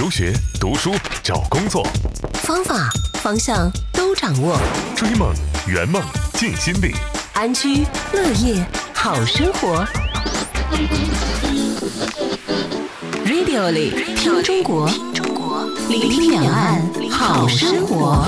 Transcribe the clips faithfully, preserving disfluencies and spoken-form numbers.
求学、读书、找工作， 方法、方向都掌握。 追梦、圆梦、尽心力， 安居乐业，好生活。Radio 里听中国，聆听两岸好生活。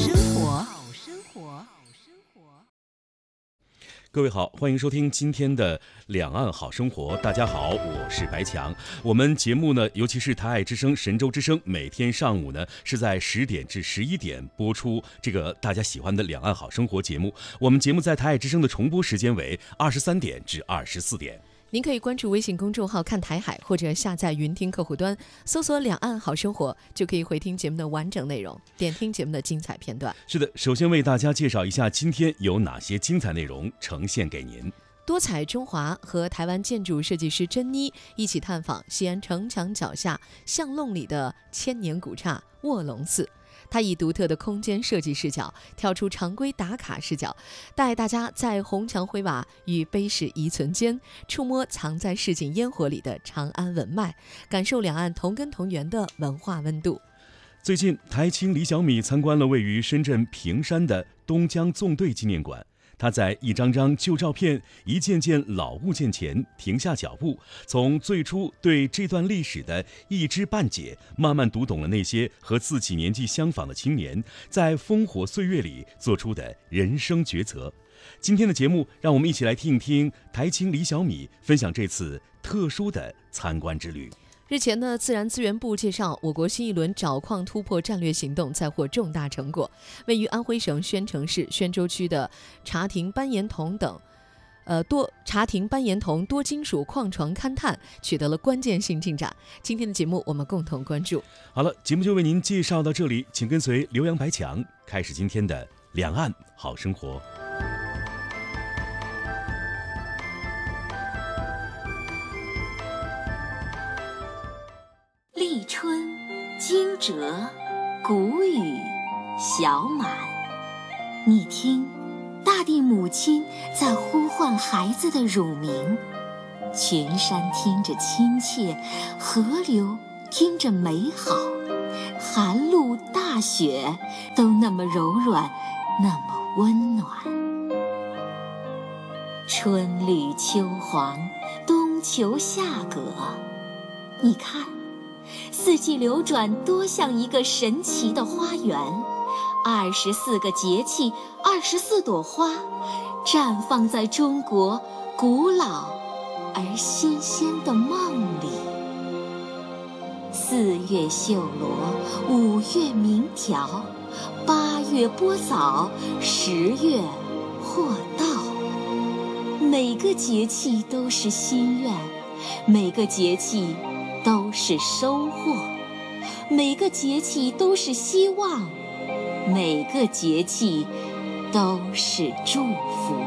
各位好，欢迎收听今天的两岸好生活。大家好，我是白强。我们节目呢，尤其是台爱之声、神州之声，每天上午呢是在十点至十一点播出这个大家喜欢的两岸好生活节目。我们节目在台爱之声的重播时间为二十三点至二十四点。 您可以关注微信公众号看台海，或者下载云听客户端，搜索两岸好生活，就可以回听节目的完整内容，点听节目的精彩片段。 是的，首先为大家介绍一下今天有哪些精彩内容呈现给您。 多彩中华和台湾建筑设计师珍妮一起探访西安城墙脚下巷弄里的千年古刹卧龙寺。他以独特的空间设计视角，跳出常规打卡视角，带大家在红墙灰瓦与碑石遗存间，触摸藏在市井烟火里的长安文脉，感受两岸同根同源的文化温度。 最近，台青李小米参观了位于深圳坪山的东江纵队纪念馆。他在一张张旧照片、一件件老物件前停下脚步，从最初对这段历史的一知半解，慢慢读懂了那些和自己年纪相仿的青年在烽火岁月里做出的人生抉择。今天的节目，让我们一起来听一听台青李小米分享这次特殊的参观之旅。 日前呢，自然资源部介绍，我国新一轮找矿突破战略行动再获重大成果。位于安徽省宣城市宣州区的茶亭斑岩铜等，呃多茶亭斑岩铜多金属矿床勘探取得了关键性进展。今天的节目我们共同关注。 好了，节目就为您介绍到这里，请跟随刘洋白强开始今天的两岸好生活。 立春惊蛰，谷雨小满。你听，大地母亲在呼唤孩子的乳名，群山听着亲切，河流听着美好，寒露大雪都那么柔软，那么温暖。春绿秋黄，冬秋夏葛。你看，四季流转多像一个神奇的花园，二十四个节气，二十四朵花，绽放在中国古老而新鲜的梦里。四月绣罗，五月鸣条，八月播枣，十月获稻。每个节气都是心愿，每个节气都是收获，每个节气都是希望，每个节气都是祝福。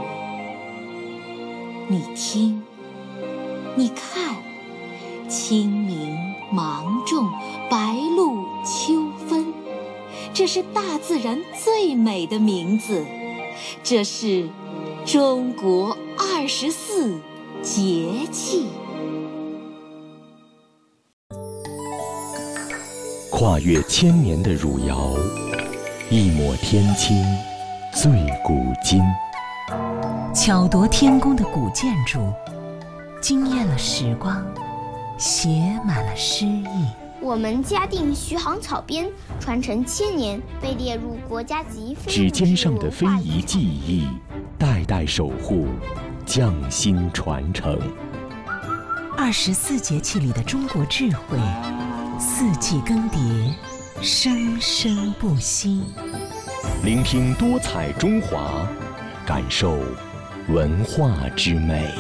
你听，你看，清明、芒种、白露、秋分，这是大自然最美的名字，这是中国二十四节气。 跨越千年的汝窑，一抹天青最古今。 巧夺天工的古建筑，惊艳了时光，写满了诗意。 我们嘉定徐杭草编传承千年，被列入国家级非指尖上的非遗技艺，代代守护，匠心传承。 二十四节气里的中国智慧，四季更迭，生生不息。 聆听多彩中华，感受文化之美。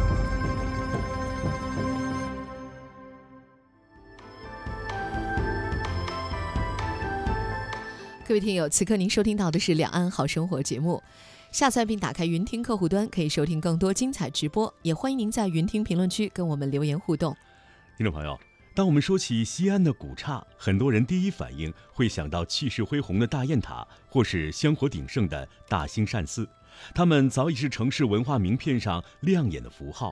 各位听友，此刻您收听到的是两岸好生活节目。下载并打开云听客户端，可以收听更多精彩直播，也欢迎您在云听评论区跟我们留言互动。 听众朋友，当我们说起西安的古刹，很多人第一反应会想到气势恢宏的大雁塔，或是香火鼎盛的大兴善寺，它们早已是城市文化名片上亮眼的符号。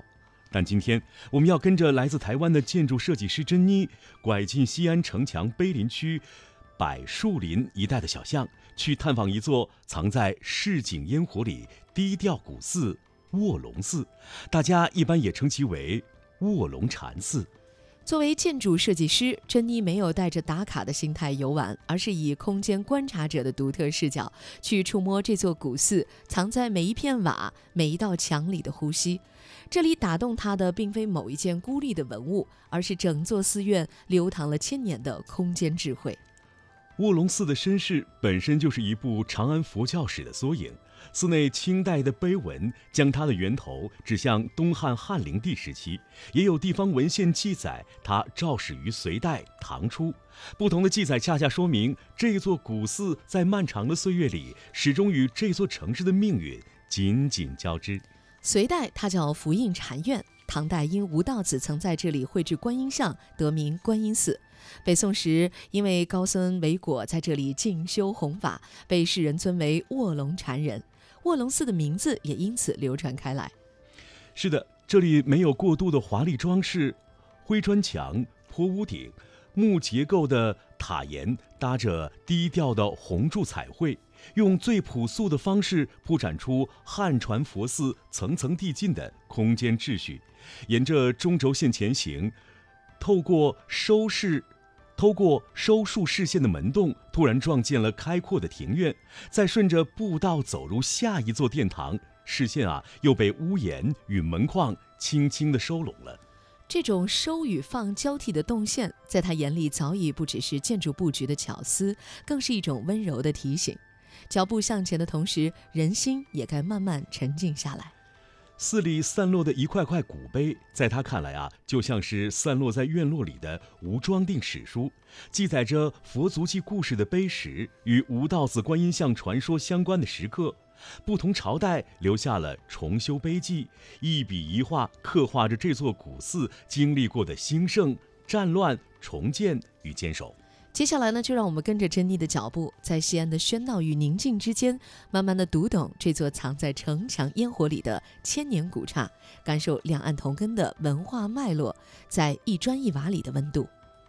但今天我们要跟着来自台湾的建筑设计师珍妮，拐进西安城墙碑林区柏树林一带的小巷，去探访一座藏在市井烟火里低调古寺卧龙寺，大家一般也称其为卧龙禅寺。 作为建筑设计师，珍妮没有带着打卡的心态游玩，而是以空间观察者的独特视角去触摸这座古寺藏在每一片瓦、每一道墙里的呼吸。这里打动他的并非某一件孤立的文物，而是整座寺院流淌了千年的空间智慧。 卧龙寺的身世本身就是一部长安佛教史的缩影，寺内清代的碑文将它的源头指向东汉汉灵帝时期，也有地方文献记载它肇始于隋代、唐初。不同的记载恰恰说明，这座古寺在漫长的岁月里，始终与这座城市的命运紧紧交织。 隋代它叫福印禅院，唐代因吴道子曾在这里绘制观音像，得名观音寺。北宋时，因为高僧维果在这里静修弘法，被世人尊为卧龙禅人，卧龙寺的名字也因此流传开来。 是的，这里没有过度的华丽装饰，灰砖墙、坡屋顶，木结构的塔檐搭着低调的红柱彩绘，用最朴素的方式铺展出汉传佛寺层层递进的空间秩序。沿着中轴线前行，透过收视透过收束视线的门洞，突然撞见了开阔的庭院，再顺着步道走入下一座殿堂，视线啊又被屋檐与门框轻轻地收拢了。 这种收与放交替的动线，在他眼里早已不只是建筑布局的巧思，更是一种温柔的提醒。脚步向前的同时，人心也该慢慢沉静下来。 寺里散落的一块块古碑，在他看来啊，就像是散落在院落里的无装订史书，记载着佛足迹故事的碑石，与吴道子观音像传说相关的石刻。不同朝代留下了重修碑记，一笔一画刻画着这座古寺经历过的兴盛、战乱、重建与坚守。 接下来呢，就让我们跟着珍妮的脚步，在西安的喧闹与宁静之间，慢慢地读懂这座藏在城墙烟火里的千年古刹，感受两岸同根的文化脉络，在一砖一瓦里的温度。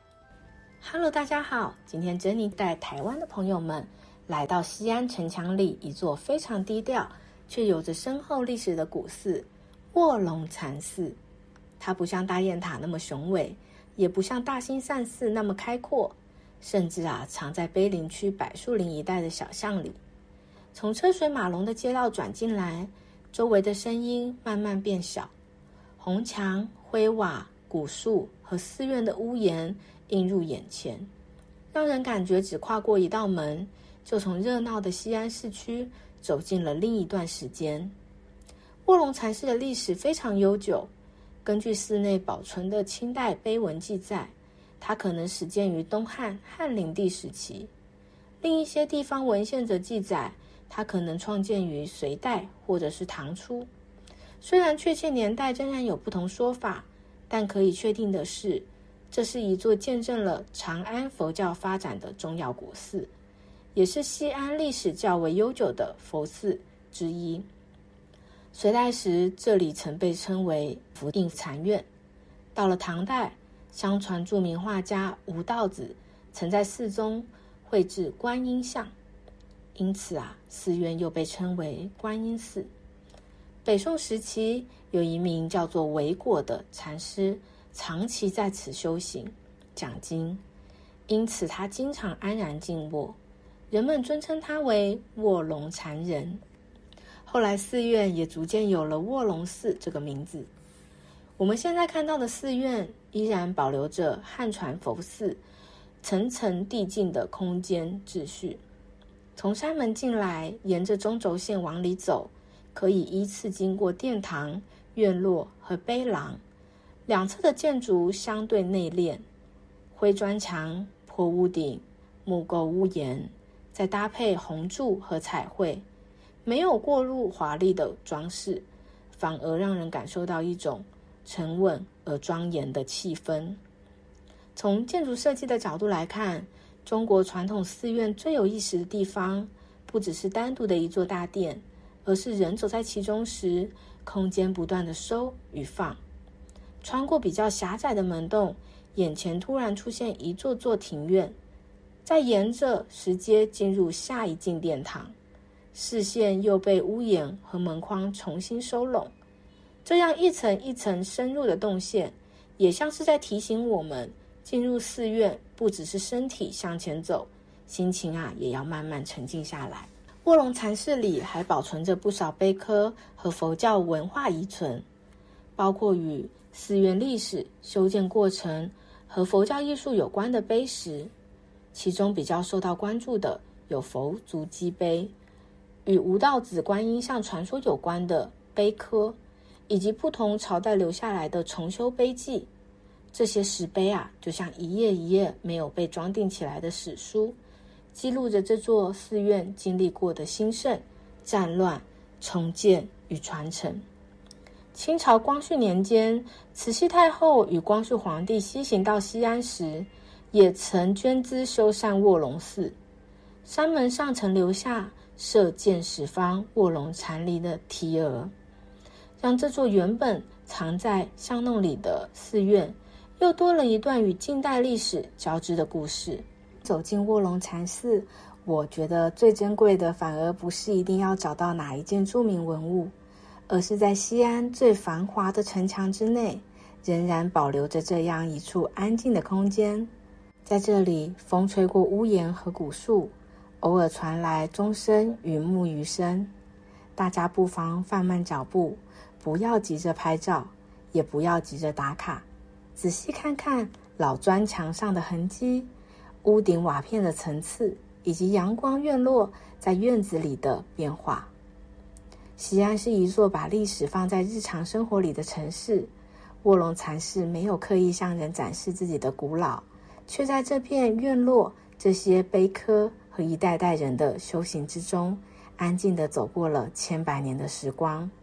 Hello， 大家好，今天珍妮带台湾的朋友们来到西安城墙里一座非常低调却有着深厚历史的古寺——卧龙禅寺。它不像大雁塔那么雄伟，也不像大兴善寺那么开阔，甚至啊，藏在碑林区柏树林一带的小巷里。从车水马龙的街道转进来，周围的声音慢慢变小，红墙、灰瓦、古树和寺院的屋檐映入眼前，让人感觉只跨过一道门，就从热闹的西安市区走进了另一段时间。卧龙禅寺的历史非常悠久，根据寺内保存的清代碑文记载，它可能始建于东汉汉灵帝时期。另一些地方文献则记载，它可能创建于隋代或者是唐初。虽然确切年代仍然有不同说法，但可以确定的是，这是一座见证了长安佛教发展的重要古寺，也是西安历史较为悠久的佛寺之一。隋代时，这里曾被称为福印禅院。到了唐代，相传著名画家吴道子曾在寺中绘制观音像，因此啊，寺院又被称为观音寺。北宋时期，有一名叫做维果的禅师，长期在此修行讲经，因此他经常安然静卧，人们尊称他为卧龙禅人。后来寺院也逐渐有了卧龙寺这个名字。我们现在看到的寺院依然保留着汉传佛寺层层递进的空间秩序。从山门进来，沿着中轴线往里走，可以依次经过殿堂、院落和碑廊。两侧的建筑相对内敛，灰砖墙、坡屋顶、木构屋檐，再搭配红柱和彩绘，没有过入华丽的装饰，反而让人感受到一种沉稳而庄严的气氛。从建筑设计的角度来看，中国传统寺院最有意思的地方，不只是单独的一座大殿，而是人走在其中时，空间不断的收与放。 穿过比较狭窄的门洞，眼前突然出现一座座庭院，再沿着石阶进入下一进殿堂，视线又被屋檐和门框重新收拢。这样一层一层深入的动线，也像是在提醒我们，进入寺院不只是身体向前走，心情啊也要慢慢沉静下来。卧龙禅室里还保存着不少碑刻和佛教文化遗存，包括与寺院历史、修建过程和佛教艺术有关的碑石。其中比较受到关注的有佛足迹碑，与无道子观音像传说有关的碑刻，以及不同朝代留下来的重修碑记。这些石碑啊，就像一页一页没有被装订起来的史书，记录着这座寺院经历过的兴盛、战乱、重建与传承。清朝光绪年间，慈禧太后与光绪皇帝西行到西安时，也曾捐资修缮卧龙寺，山门上曾留下射箭十方卧龙禅篱的题额，让这座原本藏在巷弄里的寺院又多了一段与近代历史交织的故事。走进卧龙禅寺，我觉得最珍贵的反而不是一定要找到哪一件著名文物，而是在西安最繁华的城墙之内，仍然保留着这样一处安静的空间。在这里，风吹过屋檐和古树，偶尔传来钟声与木鱼声。大家不妨放慢脚步，不要急着拍照，也不要急着打卡，仔细看看老砖墙上的痕迹，屋顶瓦片的层次，以及阳光院落在院子里的变化。西安是一座把历史放在日常生活里的城市，卧龙禅寺没有刻意向人展示自己的古老，却在这片院落、这些碑刻和一代代人的修行之中，安静地走过了千百年的时光。